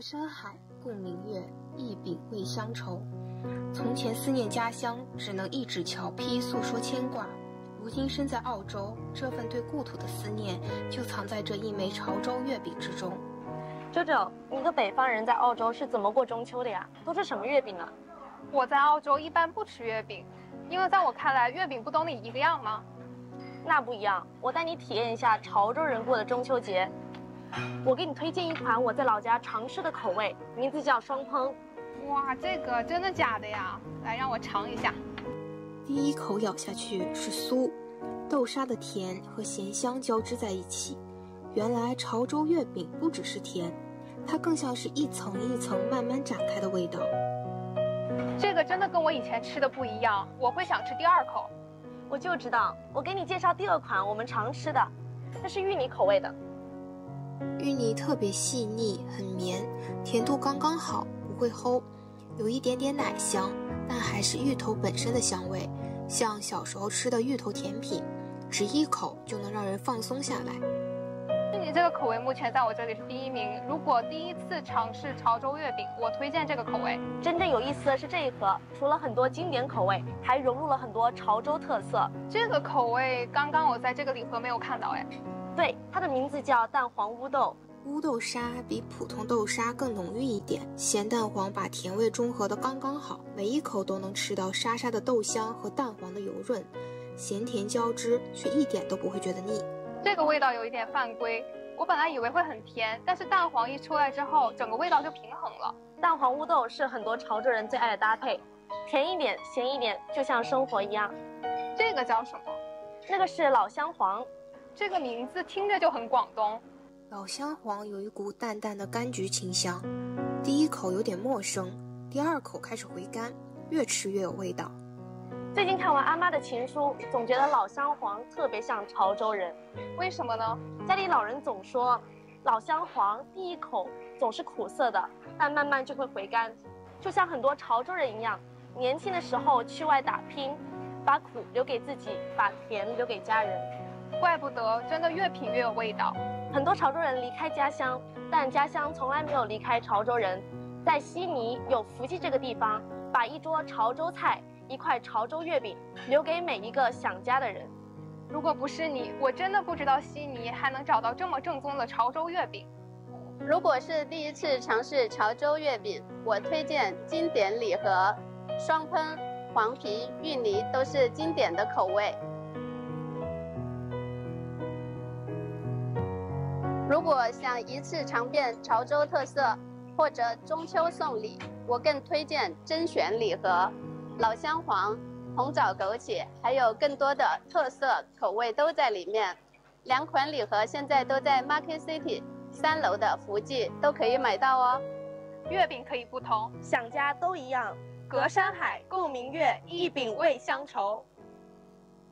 山海，共明月，一饼未乡愁。从前思念家乡，只能一纸桥批诉说牵挂。如今身在澳洲，这份对故土的思念，就藏在这一枚潮州月饼之中。 周周，你一个北方人在澳洲是怎么过中秋的呀？都吃什么月饼呢？ 我在澳洲一般不吃月饼，因为在我看来，月饼不都你一个样吗？ 那不一样，我带你体验一下潮州人过的中秋节。我给你推荐一款我在老家常吃的口味，名字叫双烹。 哇，这个真的假的呀？来，让我尝一下。 第一口咬下去是酥，豆沙的甜和咸香交织在一起。原来潮州月饼不只是甜，它更像是一层一层慢慢展开的味道。 这个真的跟我以前吃的不一样，我会想吃第二口。 我就知道，我给你介绍第二款我们常吃的，这是芋泥口味的。 芋泥特别细腻，很绵，甜度刚刚好，不会齁，有一点点奶香，但还是芋头本身的香味，像小时候吃的芋头甜品，只一口就能让人放松下来。 芋泥这个口味目前在我这里是第一名，如果第一次尝试潮州月饼，我推荐这个口味。 真正有意思的是这一盒，除了很多经典口味，还融入了很多潮州特色。 这个口味刚刚我在这个礼盒没有看到哎。 对，它的名字叫蛋黄乌豆。 乌豆沙比普通豆沙更浓郁一点，咸蛋黄把甜味中和得刚刚好，每一口都能吃到沙沙的豆香和蛋黄的油润，咸甜交织，却一点都不会觉得腻。 这个味道有一点犯规，我本来以为会很甜，但是蛋黄一出来之后，整个味道就平衡了。 蛋黄乌豆是很多潮州人最爱的搭配，甜一点，咸一点，就像生活一样。 这个叫什么？ 那个是老香黄。 这个名字听着就很广东。 老香黄有一股淡淡的柑橘清香，第一口有点陌生，第二口开始回甘，越吃越有味道。 最近看完阿妈的情书，总觉得老香黄特别像潮州人。 为什么呢？ 家里老人总说，老香黄第一口总是苦涩的，但慢慢就会回甘，就像很多潮州人一样，年轻的时候去外打拼，把苦留给自己，把甜留给家人。 怪不得真的越品越有味道。 很多潮州人离开家乡，但家乡从来没有离开潮州人。在悉尼有福记这个地方，把一桌潮州菜、一块潮州月饼留给每一个想家的人。 如果不是你，我真的不知道悉尼还能找到这么正宗的潮州月饼。 如果是第一次尝试潮州月饼，我推荐经典礼盒，双烹、黄皮、芋泥都是经典的口味。如果想一次尝遍潮州特色，或者中秋送礼，我更推荐甄选礼盒，老香黄、红枣枸杞，还有更多的特色口味都在里面。两款礼盒现在都在 Market City 3楼的福记都可以买到哦。 月饼可以不同， 想家都一样， 隔山海，共明月，一饼未乡愁。